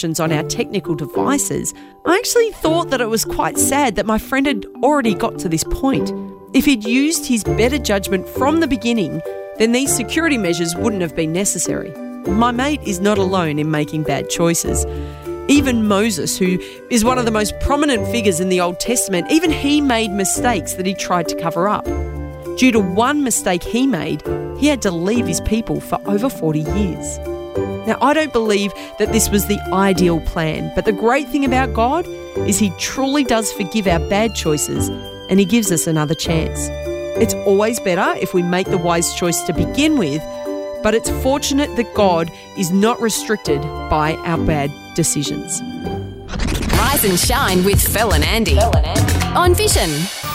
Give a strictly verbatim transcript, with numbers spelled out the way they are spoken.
instructions on our technical devices, I actually thought that it was quite sad that my friend had already got to this point. If he'd used his better judgment from the beginning, then these security measures wouldn't have been necessary. My mate is not alone in making bad choices. Even Moses, who is one of the most prominent figures in the Old Testament, even he made mistakes that he tried to cover up. Due to one mistake he made, he had to leave his people for over forty years. Now, I don't believe that this was the ideal plan, but the great thing about God is he truly does forgive our bad choices and he gives us another chance. It's always better if we make the wise choice to begin with, but it's fortunate that God is not restricted by our bad decisions. Rise and shine with Phil and Andy, Phil and Andy. On Vision.